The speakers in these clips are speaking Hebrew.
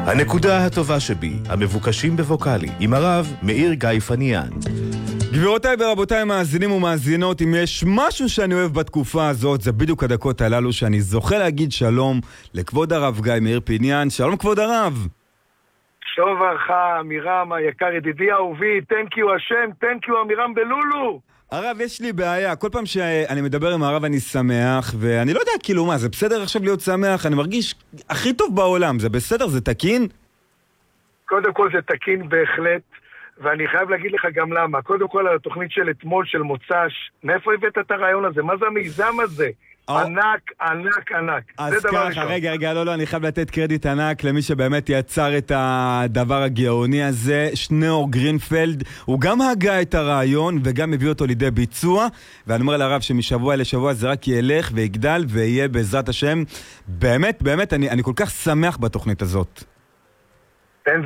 הנקודה הטובה שבי, המבוקשים בווקלי, עם הרב מאיר גיא פניאן. גבירותיי ורבותיי מאזינים ומאזינות, אם יש משהו שאני אוהב בתקופה הזאת, זה בדיוק הדקות הללו שאני זוכה להגיד שלום לכבוד הרב גיא מאיר פניאן. שלום כבוד הרב. שלום וברכה, אמירם היקר ידידי אהובי, thank you השם, thank you אמירם בלולו. הרב, יש לי בעיה, כל פעם שאני מדבר עם הרב אני שמח, ואני לא יודע כאילו מה, זה בסדר עכשיו להיות שמח? אני מרגיש הכי טוב בעולם, זה בסדר? זה תקין? קודם כל זה תקין בהחלט, ואני חייב להגיד לך גם למה. קודם כל על התוכנית של אתמול של מוצ"ש, מאיפה הבאת את הרעיון הזה? מה זה המיזם הזה? ענק, ענק, ענק. אז ככה, רגע, לא, אני חייב לתת קרדיט ענק למי שבאמת יצר את הדבר הגאוני הזה, שניאור גרינפלד. הוא גם הגה את הרעיון וגם הביא אותו לידי ביצוע, ואני אומר לרב שמשבוע לשבוע זה רק ילך ויגדל ויהיה בעזרת השם. באמת, אני כל כך שמח בתוכנית הזאת. אין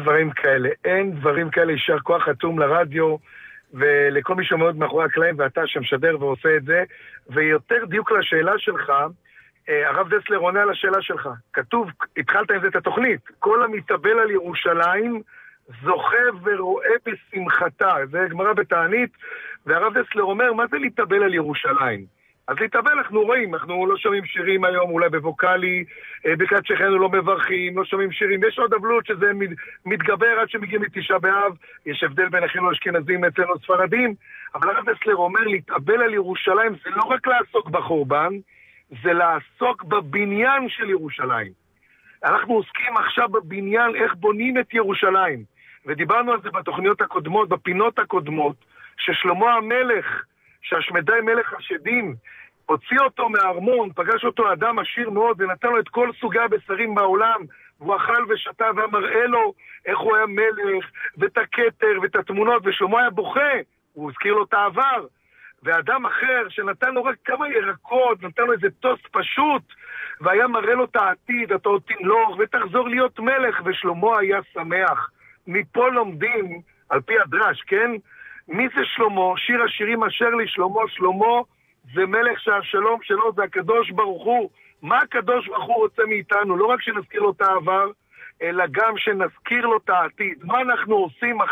דברים כאלה, יישר כוח חתום לרדיו ולכל מי שמאוד מאחורי הקלעים, ואתה שמשדר ועושה את זה. ויותר דיוק לשאלה שלך, הרב דסלר עונה על השאלה שלך. כתוב, התחלת עם זה את התוכנית, כל המתאבל על ירושלים זוכה ורואה בשמחתה. זה גמרא בתענית, והרב דסלר אומר, מה זה להתאבל על ירושלים? אז להתאבל אנחנו רואים, אנחנו לא שומעים שירים היום, אולי בווקלי, בקעת שכנו לא מברכים, לא שומעים שירים, יש עוד אבלות שזה מתגבר עד שמגיעים לתשעה באב, יש הבדל בין אחינו אשכנזים אצלנו ספרדים, אבל הרב דסלר אומר, להתאבל על ירושלים זה לא רק לעסוק בחורבן, זה לעסוק בבניין של ירושלים. אנחנו עוסקים עכשיו בבניין, איך בונים את ירושלים, ודיברנו על זה בתוכניות הקודמות, בפינות הקודמות, ששלמה המלך, שהשמדי מלך השדים, הוציא אותו מהארמון, פגש אותו אדם עשיר מאוד, ונתן לו את כל סוגי הבשרים בעולם, והוא אכל ושתה ומראה לו איך הוא היה מלך, ואת הכתר ואת התמונות, ושלמה היה בוכה, הוא הזכיר לו את העבר. ואדם אחר שנתן לו רק כמה ירקות, נתן לו איזה טוסט פשוט, והיה מראה לו את העתיד, אתה עוד תמלוך ותחזור להיות מלך, ושלמה היה שמח. מפה לומדים, על פי הדרש, כן? מי זה שלמה? שיר השירים אשר לי שלמה, שלמה זה מלך שהשלום שלו זה הקדוש ברוך הוא. מה הקדוש ברוך הוא רוצה מאיתנו? לא רק שנזכיר לו את העבר, אלא גם שנזכיר לו את העתיד. מה אנחנו עושים